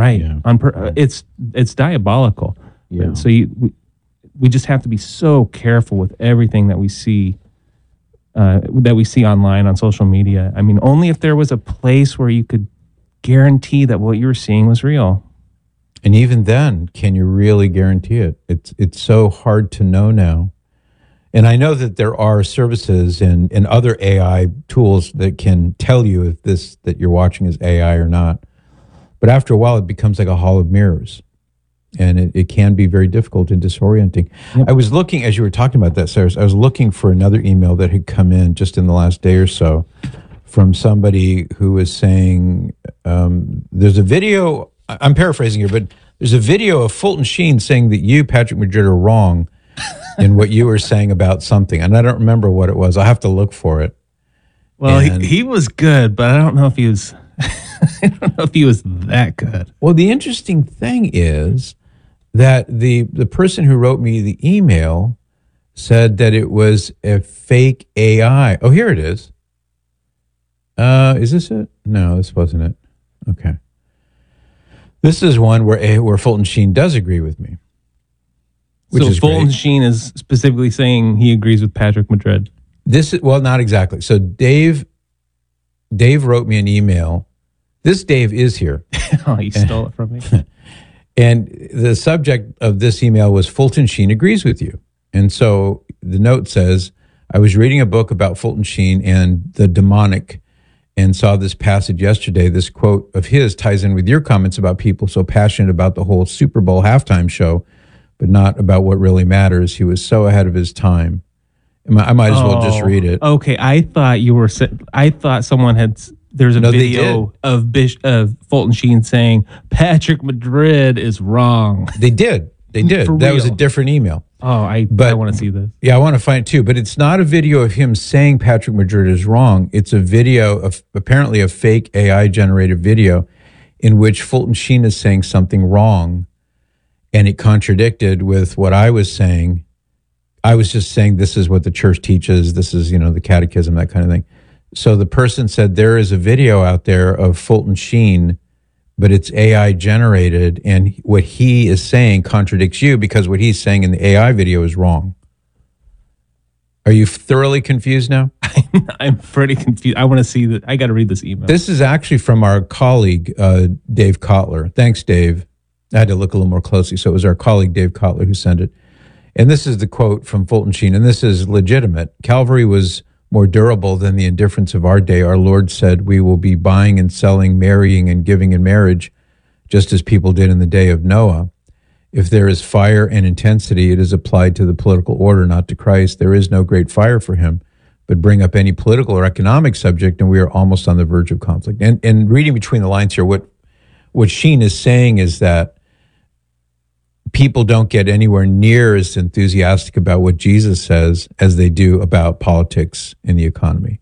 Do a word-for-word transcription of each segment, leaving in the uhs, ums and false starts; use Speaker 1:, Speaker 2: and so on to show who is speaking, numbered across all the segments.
Speaker 1: Right.
Speaker 2: Yeah.
Speaker 1: On per, uh, it's it's diabolical.
Speaker 2: Yeah.
Speaker 1: So you, we, we just have to be so careful with everything that we see, uh, that we see online on social media. I mean, only if there was a place where you could guarantee that what you were seeing was real.
Speaker 2: And even then, can you really guarantee it? It's it's so hard to know now. And I know that there are services and, and other A I tools that can tell you if this that you're watching is A I or not. But after a while, it becomes like a hall of mirrors. And it, it can be very difficult and disorienting. Yep. I was looking, as you were talking about that, Sarah, I was looking for another email that had come in just in the last day or so from somebody who was saying, um, there's a video, I'm paraphrasing here, but there's a video of Fulton Sheen saying that you, Patrick Madrid, are wrong in what you were saying about something. And I don't remember what it was. I'll have to look for it.
Speaker 1: Well, he, he was good, but I don't know if he was, I don't know if he was that good.
Speaker 2: Well, the interesting thing is that the, the person who wrote me the email said that it was a fake A I. Oh, here it is. Uh, is this it? No, this wasn't it. Okay. This is one where where Fulton Sheen does agree with me. Which
Speaker 1: so
Speaker 2: is
Speaker 1: Fulton
Speaker 2: great.
Speaker 1: Sheen is specifically saying he agrees with Patrick Madrid.
Speaker 2: This is, well, not exactly. So Dave, Dave wrote me an email. This Dave is here.
Speaker 1: Oh, he stole it from me.
Speaker 2: And the subject of this email was Fulton Sheen agrees with you. And so the note says, I was reading a book about Fulton Sheen and the demonic and saw this passage yesterday. This quote of his ties in with your comments about people so passionate about the whole Super Bowl halftime show, but not about what really matters. He was so ahead of his time. I might as well just read it.
Speaker 1: Okay, I thought you were. I thought someone had. There's a
Speaker 2: No, they
Speaker 1: video
Speaker 2: did.
Speaker 1: of Bish, of Fulton Sheen saying Patrick Madrid is wrong.
Speaker 2: They did. They did.
Speaker 1: For
Speaker 2: That was a
Speaker 1: real.
Speaker 2: different email.
Speaker 1: Oh, I.
Speaker 2: But-
Speaker 1: I want to see this.
Speaker 2: Yeah, I want to find it too. But it's not a video of him saying Patrick Madrid is wrong. It's a video of apparently a fake A I generated video in which Fulton Sheen is saying something wrong, and it contradicted with what I was saying. I was just saying this is what the church teaches. This is, you know, the catechism, that kind of thing. So the person said there is a video out there of Fulton Sheen, but it's A I generated, and what he is saying contradicts you because what he's saying in the A I video is wrong. Are you thoroughly confused now?
Speaker 1: I'm pretty confused. I want to see that. I got to read this email.
Speaker 2: This is actually from our colleague, uh, Dave Kotler. Thanks, Dave. I had to look a little more closely. So it was our colleague, Dave Kotler, who sent it. And this is the quote from Fulton Sheen, and this is legitimate. Calvary was more durable than the indifference of our day. Our Lord said we will be buying and selling, marrying and giving in marriage, just as people did in the day of Noah. If there is fire and intensity, it is applied to the political order, not to Christ. There is no great fire for him, but bring up any political or economic subject, and we are almost on the verge of conflict. And, and reading between the lines here, what, what Sheen is saying is that people don't get anywhere near as enthusiastic about what Jesus says as they do about politics and the economy.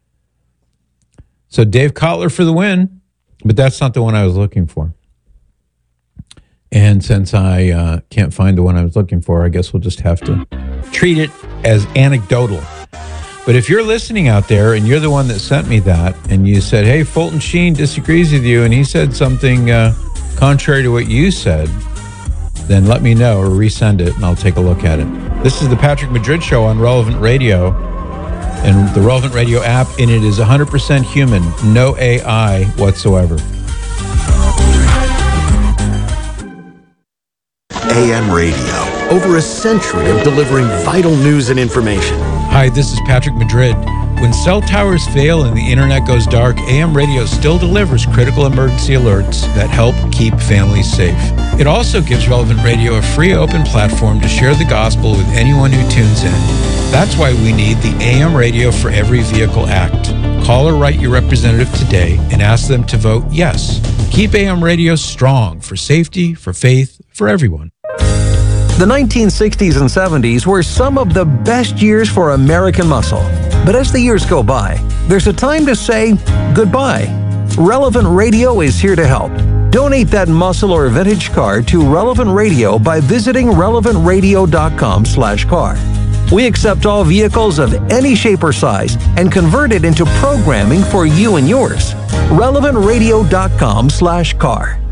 Speaker 2: So Dave Kotler for the win, but that's not the one I was looking for. And since I uh, can't find the one I was looking for, I guess we'll just have to treat it as anecdotal. But if you're listening out there and you're the one that sent me that and you said, hey, Fulton Sheen disagrees with you and he said something uh, contrary to what you said, then let me know or resend it and I'll take a look at it. This is the Patrick Madrid Show on Relevant Radio and the Relevant Radio app, and it is one hundred percent human, no A I whatsoever.
Speaker 3: A M Radio, over a century of delivering vital news and information.
Speaker 2: Hi, this is Patrick Madrid. When cell towers fail and the internet goes dark, A M Radio still delivers critical emergency alerts that help keep families safe. It also gives Relevant Radio a free open platform to share the gospel with anyone who tunes in. That's why we need the A M Radio for Every Vehicle Act. Call or write your representative today and ask them to vote yes. Keep A M Radio strong for safety, for faith, for everyone.
Speaker 4: The nineteen sixties and seventies were some of the best years for American muscle. But as the years go by, there's a time to say goodbye. Relevant Radio is here to help. Donate that muscle or vintage car to Relevant Radio by visiting relevant radio dot com slash car. We accept all vehicles of any shape or size and convert it into programming for you and yours. relevant radio dot com slash car.